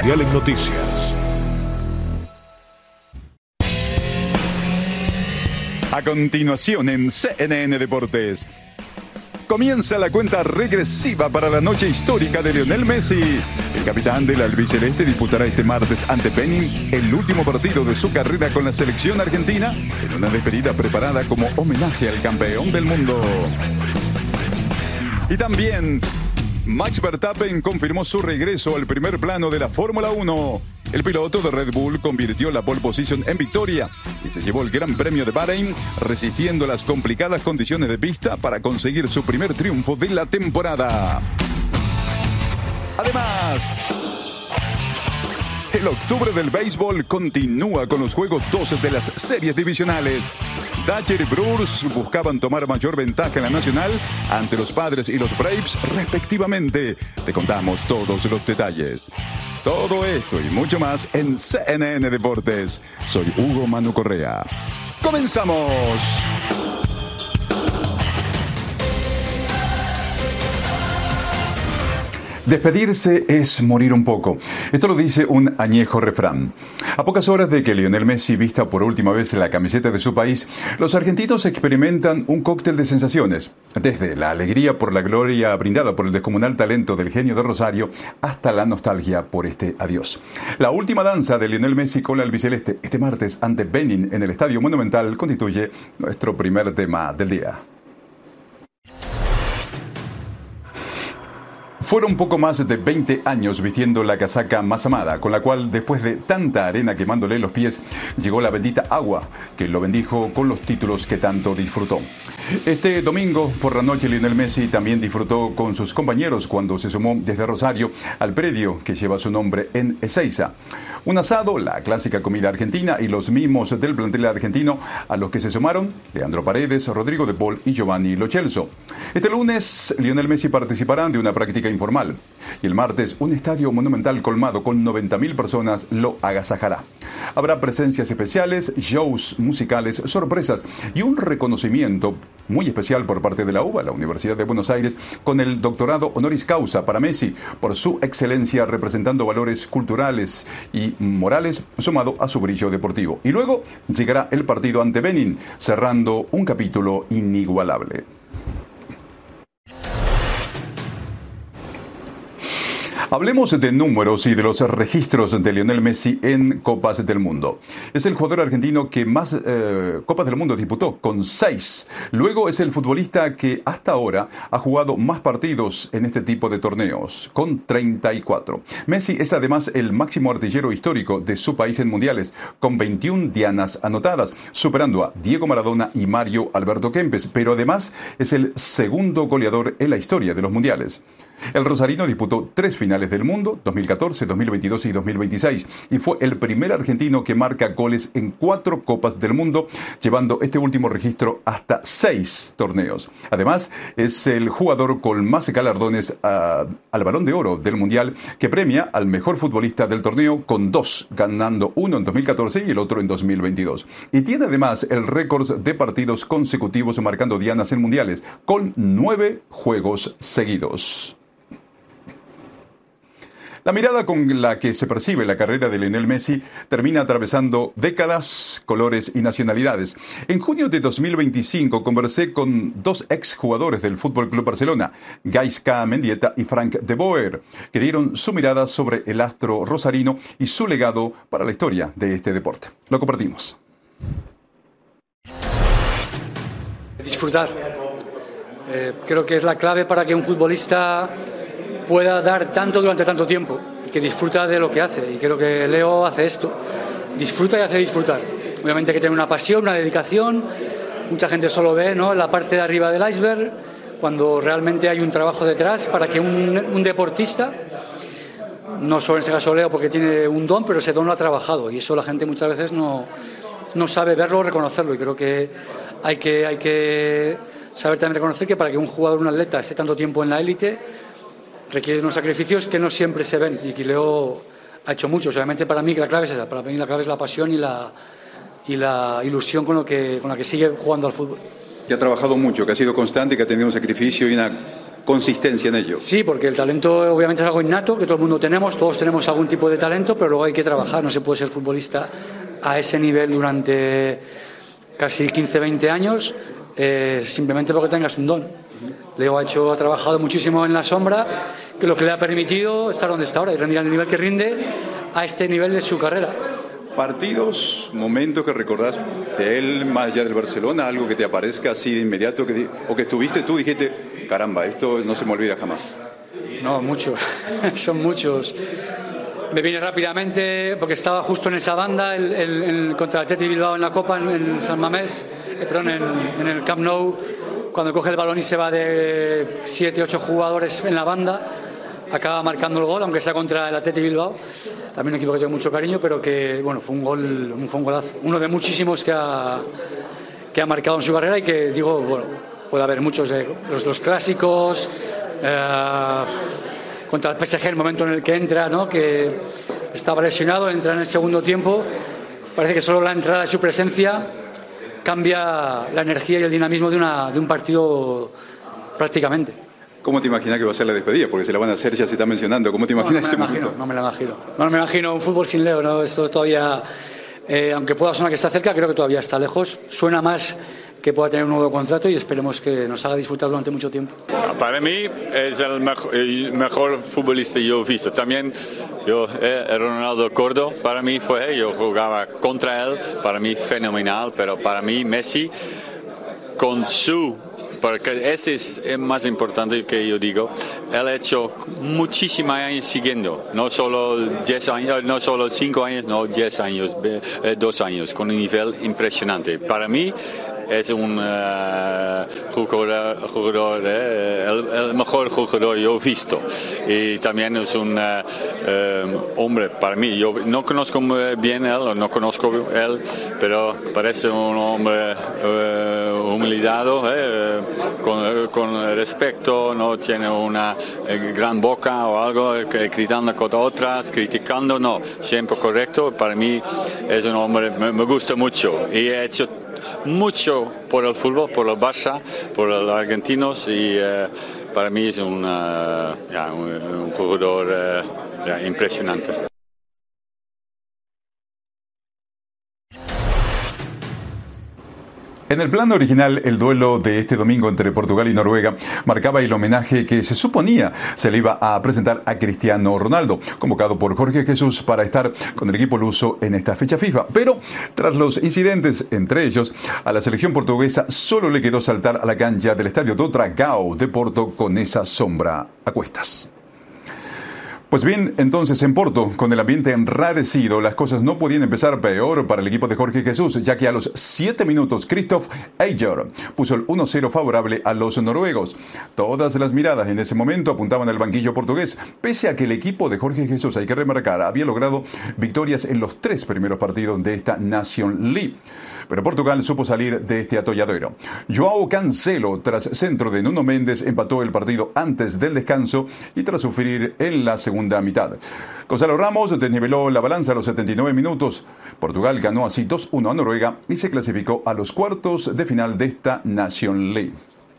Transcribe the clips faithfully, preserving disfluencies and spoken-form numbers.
Mundial en Noticias. A continuación en C N N Deportes. Comienza la cuenta regresiva para la noche histórica de Lionel Messi. El capitán del albiceleste disputará este martes ante Benin el último partido de su carrera con la selección argentina en una despedida preparada como homenaje al campeón del mundo. Y también Max Verstappen confirmó su regreso al primer plano de la Fórmula uno. El piloto de Red Bull convirtió la pole position en victoria y se llevó el Gran Premio de Bahrein, resistiendo las complicadas condiciones de pista para conseguir su primer triunfo de la temporada. Además, el octubre del béisbol continúa con los juegos doce de las series divisionales. Dodgers y Brewers buscaban tomar mayor ventaja en la nacional ante los Padres y los Braves respectivamente. Te contamos todos los detalles. Todo esto y mucho más en C N N Deportes. Soy Hugo Manu Correa. ¡Comenzamos! Despedirse es morir un poco. Esto lo dice un añejo refrán. A pocas horas de que Lionel Messi vista por última vez la camiseta de su país, los argentinos experimentan un cóctel de sensaciones. Desde la alegría por la gloria brindada por el descomunal talento del genio de Rosario hasta la nostalgia por este adiós. La última danza de Lionel Messi con la albiceleste este martes ante Benin en el Estadio Monumental constituye nuestro primer tema del día. Fueron poco más de veinte años vistiendo la casaca más amada, con la cual, después de tanta arena quemándole los pies, llegó la bendita agua, que lo bendijo con los títulos que tanto disfrutó. Este domingo, por la noche, Lionel Messi también disfrutó con sus compañeros cuando se sumó desde Rosario al predio que lleva su nombre en Ezeiza. Un asado, la clásica comida argentina y los mimos del plantel argentino, a los que se sumaron Leandro Paredes, Rodrigo de Paul y Giovanni Lo Celso. Este lunes, Lionel Messi participará de una práctica informal y el martes un estadio monumental colmado con noventa mil personas lo agasajará. Habrá presencias especiales, shows musicales, sorpresas y un reconocimiento muy especial por parte de la U B A, la Universidad de Buenos Aires, con el doctorado honoris causa para Messi por su excelencia representando valores culturales y morales sumado a su brillo deportivo. Y luego llegará el partido ante Benin, cerrando un capítulo inigualable. Hablemos de números y de los registros de Lionel Messi en Copas del Mundo. Es el jugador argentino que más eh, Copas del Mundo disputó, con seis. Luego es el futbolista que hasta ahora ha jugado más partidos en este tipo de torneos, con treinta y cuatro. Messi es además el máximo artillero histórico de su país en mundiales, con veintiuna dianas anotadas, superando a Diego Maradona y Mario Alberto Kempes, pero además es el segundo goleador en la historia de los mundiales. El rosarino disputó tres finales del mundo, dos mil catorce, dos mil veintidós y dos mil veintiséis, y fue el primer argentino que marca goles en cuatro Copas del Mundo, llevando este último registro hasta seis torneos. Además, es el jugador con más galardones uh, al Balón de Oro del Mundial, que premia al mejor futbolista del torneo con dos, ganando uno en dos mil catorce y el otro en dos mil veintidós. Y tiene además el récord de partidos consecutivos marcando dianas en mundiales, con nueve juegos seguidos. La mirada con la que se percibe la carrera de Lionel Messi termina atravesando décadas, colores y nacionalidades. En junio de dos mil veinticinco conversé con dos exjugadores del F C Barcelona, Gaizka Mendieta y Frank de Boer, que dieron su mirada sobre el astro rosarino y su legado para la historia de este deporte. Lo compartimos. Disfrutar. Eh, creo que es la clave para que un futbolista pueda dar tanto durante tanto tiempo, que disfruta de lo que hace, y creo que Leo hace esto, disfruta y hace disfrutar. Obviamente hay que tener una pasión, una dedicación. Mucha gente solo ve, ¿no?, la parte de arriba del iceberg, cuando realmente hay un trabajo detrás para que un, un deportista, no solo en este caso Leo porque tiene un don, pero ese don lo ha trabajado, y eso la gente muchas veces no, no sabe verlo o reconocerlo, y creo que hay que, hay que saber también reconocer que para que un jugador, un atleta, esté tanto tiempo en la élite, requiere unos sacrificios que no siempre se ven, y que Leo ha hecho muchos. Obviamente para mí que la clave es esa, para mí la clave es la pasión y la, y la ilusión con, lo que, con la que sigue jugando al fútbol. Que ha trabajado mucho, que ha sido constante, que ha tenido un sacrificio y una consistencia en ello. Sí, porque el talento obviamente es algo innato, que todo el mundo tenemos, todos tenemos algún tipo de talento, pero luego hay que trabajar, no se puede ser futbolista a ese nivel durante casi quince, veinte años, eh, simplemente porque tengas un don. Leo ha hecho, ha trabajado muchísimo en la sombra, que lo que le ha permitido estar donde está ahora y rendir al nivel que rinde a este nivel de su carrera. Partidos, momentos que recordás de él, más allá del Barcelona, algo que te aparezca así de inmediato, que, o que estuviste tú, dijiste, caramba, esto no se me olvida jamás. No, muchos, son muchos. Me viene rápidamente, porque estaba justo en esa banda, el, el, el, contra el Athletic Bilbao en la Copa, en, en San Mamés, eh, perdón, en, en el Camp Nou, cuando coge el balón y se va de siete, ocho jugadores en la banda, acaba marcando el gol, aunque sea contra el Athletic Bilbao. También un equipo que tengo mucho cariño, pero que bueno, fue un gol, fue un golazo. Uno de muchísimos que ha, que ha marcado en su carrera y que digo, bueno, puede haber muchos, eh, los, los clásicos, eh, contra el P S G, el momento en el que entra, ¿no? Que estaba lesionado, entra en el segundo tiempo. Parece que solo la entrada de su presencia cambia la energía y el dinamismo de, una, de un partido prácticamente. ¿Cómo te imaginas que va a ser la despedida? Porque se la van a hacer, ya se está mencionando. ¿Cómo te imaginas ese momento? momento? No me la imagino. No me imagino un fútbol sin Leo, ¿no? Esto todavía, eh, aunque pueda sonar que está cerca, creo que todavía está lejos. Suena más que pueda tener un nuevo contrato y esperemos que nos haga disfrutar durante mucho tiempo. Para mí es el mejor, el mejor futbolista que yo he visto. También yo, eh, Ronaldo Cordo, para mí fue, yo jugaba contra él, para mí fenomenal, pero para mí Messi con su... Porque ese es más importante que yo digo. Él ha hecho muchísimos años siguiendo, no solo diez años, no solo cinco años, no diez años, eh, dos años, con un nivel impresionante. Para mí es un uh, jugador, jugador eh, el, el mejor jugador que yo he visto. Y también es un uh, um, hombre, para mí, yo no conozco bien él, no conozco él, pero parece un hombre uh, humildado, eh, con, con respeto, no tiene una eh, gran boca o algo, eh, gritando con otras, criticando, no, siempre correcto. Para mí es un hombre, me, me gusta mucho y he hecho mucho por el fútbol, por el Barça, por los argentinos y eh, para mí es un, uh, yeah, un, un jugador uh, yeah, impresionante. En el plan original, el duelo de este domingo entre Portugal y Noruega marcaba el homenaje que se suponía se le iba a presentar a Cristiano Ronaldo, convocado por Jorge Jesús para estar con el equipo luso en esta fecha FIFA. Pero tras los incidentes entre ellos, a la selección portuguesa solo le quedó saltar a la cancha del Estadio do Dragão de Porto con esa sombra a cuestas. Pues bien, entonces en Porto, con el ambiente enrarecido, las cosas no podían empezar peor para el equipo de Jorge Jesús, ya que a los siete minutos Christoph Eiger puso el uno cero favorable a los noruegos. Todas las miradas en ese momento apuntaban al banquillo portugués, pese a que el equipo de Jorge Jesús, hay que remarcar, había logrado victorias en los tres primeros partidos de esta Nation League. Pero Portugal supo salir de este atolladero. Joao Cancelo, tras centro de Nuno Méndez, empató el partido antes del descanso y tras sufrir en la segunda mitad. Gonzalo Ramos desniveló la balanza a los setenta y nueve minutos. Portugal ganó así dos uno a Noruega y se clasificó a los cuartos de final de esta Nation League.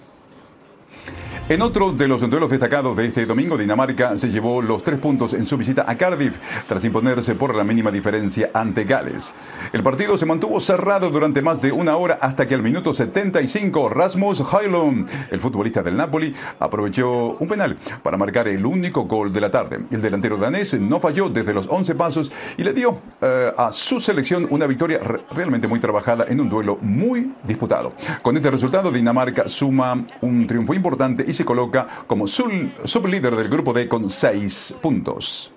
En otro de los duelos destacados de este domingo, Dinamarca se llevó los tres puntos en su visita a Cardiff tras imponerse por la mínima diferencia ante Gales. El partido se mantuvo cerrado durante más de una hora hasta que al minuto setenta y cinco Rasmus Højlund, el futbolista del Napoli, aprovechó un penal para marcar el único gol de la tarde. El delantero danés no falló desde los once pasos y le dio eh, a su selección una victoria re- realmente muy trabajada en un duelo muy disputado. Con este resultado, Dinamarca suma un triunfo importante y se coloca como sublíder del grupo D con seis puntos.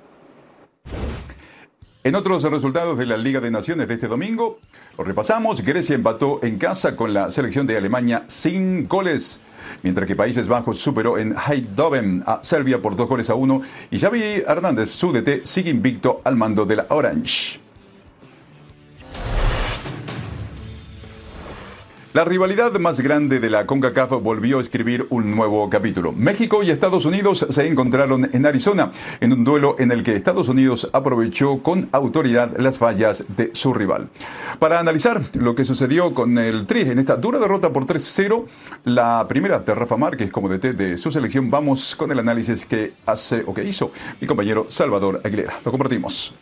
En otros resultados de la Liga de Naciones de este domingo, lo repasamos. Grecia empató en casa con la selección de Alemania sin goles, mientras que Países Bajos superó en Eindhoven a Serbia por dos goles a uno y Xavi Hernández, su D T, sigue invicto al mando de la Orange. La rivalidad más grande de la CONCACAF volvió a escribir un nuevo capítulo. México y Estados Unidos se encontraron en Arizona, en un duelo en el que Estados Unidos aprovechó con autoridad las fallas de su rival. Para analizar lo que sucedió con el Tri en esta dura derrota por tres cero, la primera de Rafa Márquez como D T de su selección, vamos con el análisis que hace o que hizo mi compañero Salvador Aguilera. Lo compartimos.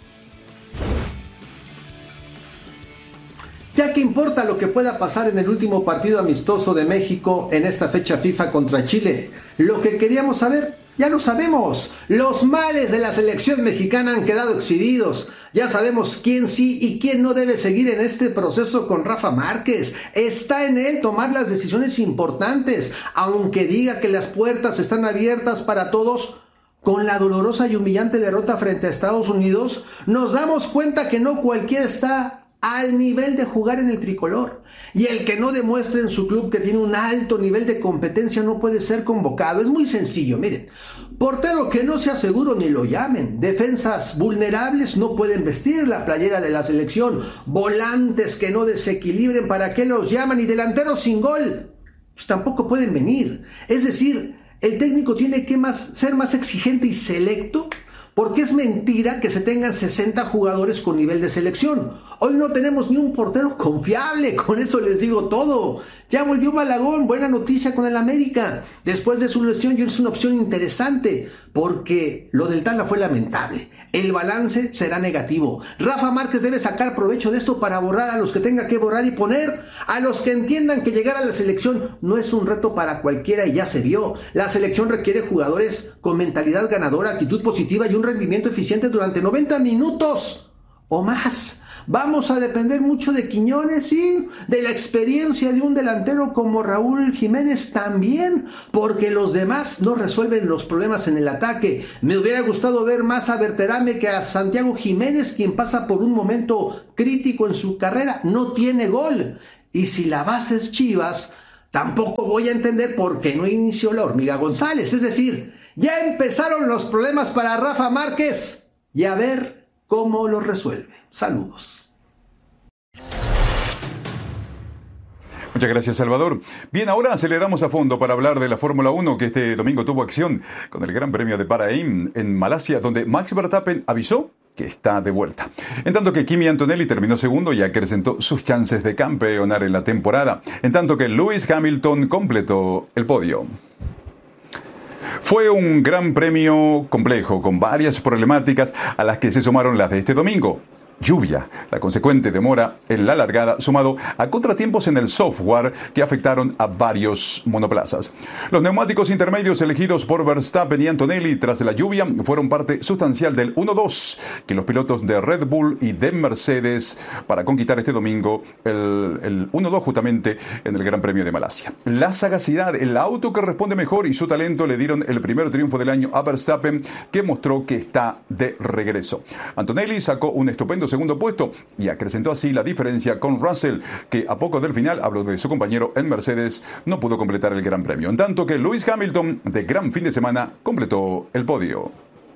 Ya que importa lo que pueda pasar en el último partido amistoso de México en esta fecha FIFA contra Chile, lo que queríamos saber, ya lo sabemos. Los males de la selección mexicana han quedado exhibidos. Ya sabemos quién sí y quién no debe seguir en este proceso con Rafa Márquez. Está en él tomar las decisiones importantes, aunque diga que las puertas están abiertas para todos. Con la dolorosa y humillante derrota frente a Estados Unidos, nos damos cuenta que no cualquiera está al nivel de jugar en el tricolor, y el que no demuestre en su club que tiene un alto nivel de competencia no puede ser convocado. Es muy sencillo, miren, portero que no sea seguro ni lo llamen, defensas vulnerables no pueden vestir la playera de la selección, volantes que no desequilibren, ¿para qué los llaman? Y delanteros sin gol, pues tampoco pueden venir. Es decir, el técnico tiene que más, ser más exigente y selecto, porque es mentira que se tengan sesenta jugadores con nivel de selección. Hoy no tenemos ni un portero confiable, con eso les digo todo. Ya volvió Malagón, buena noticia con el América. Después de su lesión ya es una opción interesante, porque lo del Tala fue lamentable. El balance será negativo. Rafa Márquez debe sacar provecho de esto para borrar a los que tenga que borrar y poner a los que entiendan que llegar a la selección no es un reto para cualquiera y ya se vio. La selección requiere jugadores con mentalidad ganadora, actitud positiva y un rendimiento eficiente durante noventa minutos o más. Vamos a depender mucho de Quiñones, sí, de la experiencia de un delantero como Raúl Jiménez también, porque los demás no resuelven los problemas en el ataque. Me hubiera gustado ver más a Berterame que a Santiago Jiménez, quien pasa por un momento crítico en su carrera, no tiene gol. Y si la base es Chivas, tampoco voy a entender por qué no inició la Hormiga González. Es decir, ya empezaron los problemas para Rafa Márquez y a ver cómo los resuelve. Saludos. Muchas gracias, Salvador. Bien, ahora aceleramos a fondo para hablar de la Fórmula uno, que este domingo tuvo acción con el Gran Premio de Bahrein en Malasia, donde Max Verstappen avisó que está de vuelta. En tanto que Kimi Antonelli terminó segundo y acrecentó sus chances de campeonar en la temporada. En tanto que Lewis Hamilton completó el podio. Fue un gran premio complejo, con varias problemáticas a las que se sumaron las de este domingo. Lluvia, la consecuente demora en la largada, sumado a contratiempos en el software que afectaron a varios monoplazas. Los neumáticos intermedios elegidos por Verstappen y Antonelli tras la lluvia fueron parte sustancial del uno dos que los pilotos de Red Bull y de Mercedes para conquistar este domingo el, el uno dos justamente en el Gran Premio de Malasia. La sagacidad, el auto que responde mejor y su talento le dieron el primer triunfo del año a Verstappen, que mostró que está de regreso. Antonelli sacó un estupendo segundo puesto y acrecentó así la diferencia con Russell, que a poco del final, habló de su compañero en Mercedes, no pudo completar el Gran Premio. En tanto que Lewis Hamilton, de gran fin de semana, completó el podio.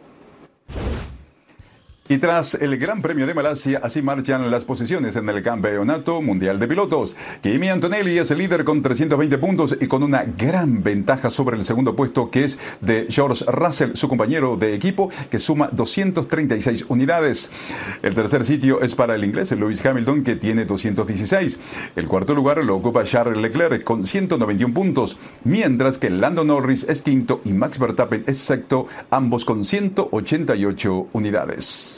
Y tras el Gran Premio de Malasia, así marchan las posiciones en el Campeonato Mundial de Pilotos. Kimi Antonelli es el líder con trescientos veinte puntos y con una gran ventaja sobre el segundo puesto, que es de George Russell, su compañero de equipo, que suma doscientas treinta y seis unidades. El tercer sitio es para el inglés Lewis Hamilton, que tiene doscientos dieciséis. El cuarto lugar lo ocupa Charles Leclerc con ciento noventa y uno puntos, mientras que Lando Norris es quinto y Max Verstappen es sexto, ambos con ciento ochenta y ocho unidades.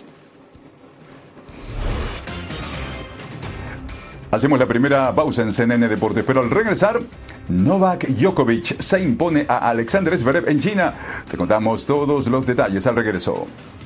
Hacemos la primera pausa en C N N Deportes, pero al regresar, Novak Djokovic se impone a Alexander Zverev en China. Te contamos todos los detalles al regreso.